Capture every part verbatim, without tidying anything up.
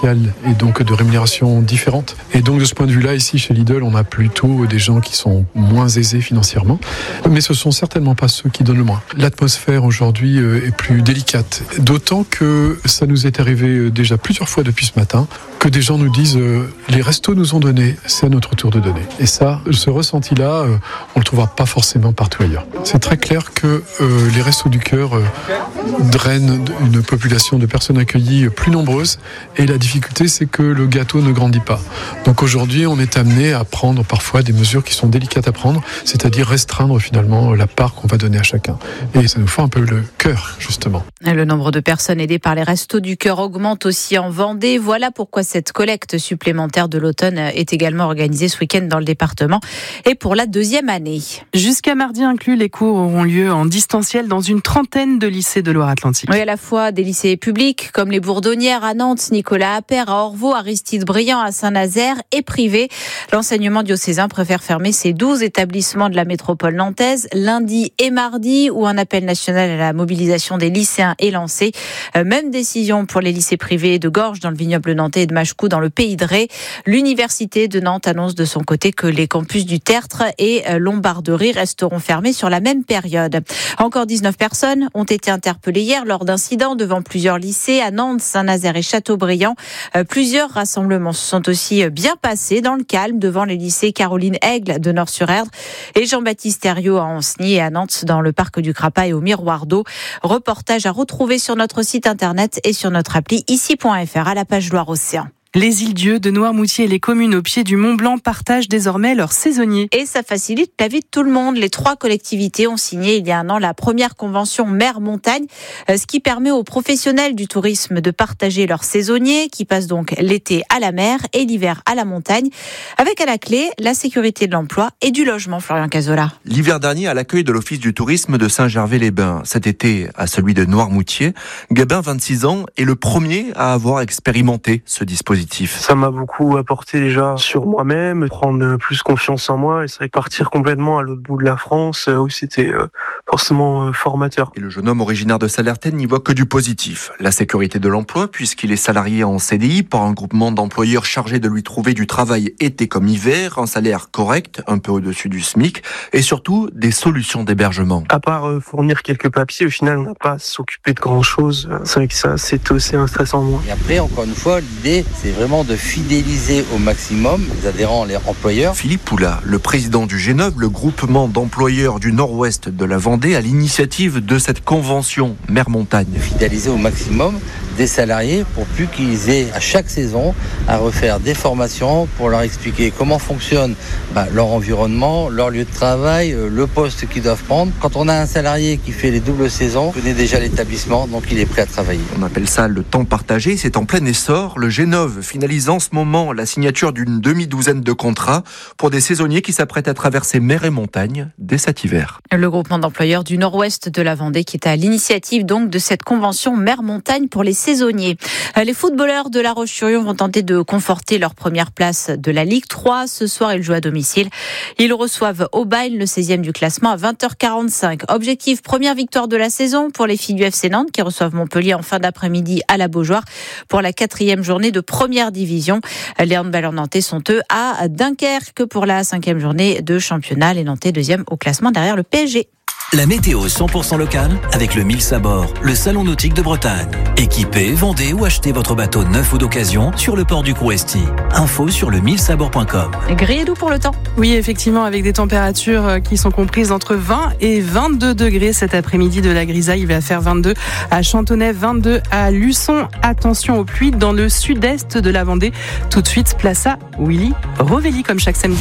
sociale et donc de rémunération différentes. Et donc de ce point de vue-là, ici chez Lidl, on a plutôt des gens qui sont moins aisés financièrement, mais ce sont certainement pas ceux qui donnent le moins. L'atmosphère aujourd'hui est plus délicate, d'autant que ça nous est arrivé déjà plusieurs fois depuis ce matin, que des gens nous disent euh, les restos nous ont donné, c'est à notre tour de donner. Et ça, ce ressenti-là, euh, on le trouvera pas forcément partout ailleurs. C'est très clair que euh, les restos du cœur euh, drainent une population de personnes accueillies plus nombreuses, et la difficulté, c'est que le gâteau ne grandit pas. Donc aujourd'hui, on est amené à prendre parfois des mesures qui sont délicates à prendre, c'est-à-dire restreindre finalement la part qu'on va donner à chacun. Et ça nous fait un peu le cœur, justement. Le nombre de personnes aidées par les restos du cœur augmente aussi en Vendée. Voilà pourquoi cette collecte supplémentaire de l'automne est également organisée ce week-end dans le département et pour la deuxième année. Jusqu'à mardi inclus, les cours auront lieu en distanciel dans une trentaine de lycées de Loire-Atlantique. Oui, à la fois des lycées publics comme les Bourdonnières à Nantes, Nicolas Appert à Orvaux, Aristide Briand à Saint-Nazaire et privés. L'enseignement diocésain préfère fermer ses douze établissements de la métropole nantaise lundi et mardi où un appel national à la mobilisation des lycéens est lancé. Même décision pour les lycées privés de Gorges dans le vignoble nantais et de Machecou dans le Pays de Ré. L'université de Nantes annonce de son côté que les campus du Tertre et Lombarderie resteront fermés sur la même période. Encore dix-neuf personnes ont été interpellées hier lors d'incidents devant plusieurs lycées à Nantes, Saint-Nazaire et Châteaubriand. Plusieurs rassemblements se sont aussi bien passés dans le calme devant les lycées Caroline Aigle de Nord-sur-Erdre et Jean-Baptiste Herriot à Ancenis et à Nantes dans le parc du Crapat et au Miroir d'eau. Reportage à retrouver sur notre site internet et sur notre appli ici point f r à la page Loire-Océan. Les îles-dieux de Noirmoutier et les communes au pied du Mont-Blanc partagent désormais leurs saisonniers. Et ça facilite la vie de tout le monde. Les trois collectivités ont signé il y a un an la première convention mer-montagne, ce qui permet aux professionnels du tourisme de partager leurs saisonniers, qui passent donc l'été à la mer et l'hiver à la montagne, avec à la clé la sécurité de l'emploi et du logement. Florian Cazola. L'hiver dernier, à l'accueil de l'Office du tourisme de Saint-Gervais-les-Bains, cet été à celui de Noirmoutier, Gabin, vingt-six ans, est le premier à avoir expérimenté ce dispositif. Ça m'a beaucoup apporté déjà sur moi-même, prendre plus confiance en moi, et c'est vrai que partir complètement à l'autre bout de la France, oui, c'était forcément formateur. Et le jeune homme originaire de Salertaine n'y voit que du positif. La sécurité de l'emploi, puisqu'il est salarié en C D I par un groupement d'employeurs chargés de lui trouver du travail été comme hiver, un salaire correct, un peu au-dessus du SMIC, et surtout des solutions d'hébergement. À part fournir quelques papiers, au final, on n'a pas à s'occuper de grand-chose. C'est vrai que ça, c'est aussi un stress en moins. Et après, encore une fois, l'idée, c'est vraiment de fidéliser au maximum les adhérents, les employeurs. Philippe Poula, le président du G neuf, le groupement d'employeurs du nord-ouest de la Vendée, à l'initiative de cette convention mer-montagne. Fidéliser au maximum des salariés pour plus qu'ils aient à chaque saison à refaire des formations pour leur expliquer comment fonctionne bah, leur environnement, leur lieu de travail, le poste qu'ils doivent prendre. Quand on a un salarié qui fait les doubles saisons, connaît déjà l'établissement, donc il est prêt à travailler. On appelle ça le temps partagé, c'est en plein essor. Le G neuf finalise en ce moment la signature d'une demi-douzaine de contrats pour des saisonniers qui s'apprêtent à traverser mer et montagne dès cet hiver. Le groupement d'employeurs du nord-ouest de la Vendée qui est à l'initiative donc de cette convention mer-montagne pour les saisonniers. Les footballeurs de La Roche-sur-Yon vont tenter de conforter leur première place de la Ligue trois. Ce soir, ils jouent à domicile. Ils reçoivent Aubagne, le seizième du classement, à vingt heures quarante-cinq. Objectif, première victoire de la saison pour les filles du F C Nantes qui reçoivent Montpellier en fin d'après-midi à la Beaujoire pour la quatrième journée de première division. Les handballeurs nantais sont eux à Dunkerque pour la cinquième journée de championnat. Les Nantais deuxième au classement derrière le P S G. La météo cent pour cent locale avec le Mille Sabord, le salon nautique de Bretagne. Équipez, vendez ou achetez votre bateau neuf ou d'occasion sur le port du Couresti. Info sur le mille sabord point com. Gris et doux pour le temps. Oui, effectivement, avec des températures qui sont comprises entre vingt et vingt-deux degrés cet après-midi. De la grisaille, il va faire vingt-deux à Chantonnay, vingt-deux à Luçon. Attention aux pluies dans le sud-est de la Vendée. Tout de suite, place à Willy Rovelli comme chaque samedi.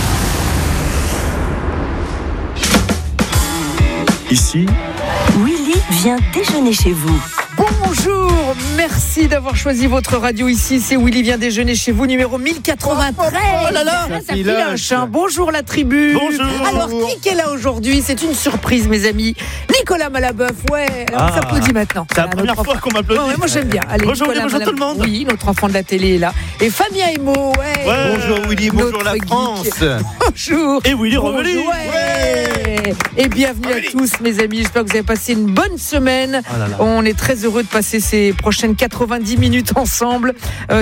Ici, Willy vient déjeuner chez vous. Bonjour, merci d'avoir choisi votre radio ici. C'est Willy vient déjeuner chez vous, numéro mille quatre-vingt-treize. Oh là là, ça filoche. Bonjour la tribu. Bonjour. Alors, qui est là aujourd'hui? C'est une surprise, mes amis. Nicolas Malabeuf, ouais. Alors, Ah, on s'applaudit maintenant. c'est la première fois qu'on m'applaudit. Ouais, ouais, moi j'aime bien. Allez, Bonjour, Nicolas bonjour Malabeuf. tout le monde. Oui, notre enfant de la télé est là. Et Fabien Emo, ouais. Ouais. Bonjour Willy, bonjour Notre la geek. France. Bonjour. Et Willy Rovelli. Bonjour, ouais. Et bienvenue à tous, mes amis. J'espère que vous avez passé une bonne semaine. Oh là là. On est très heureux de passer ces prochaines quatre-vingt-dix minutes ensemble. Euh,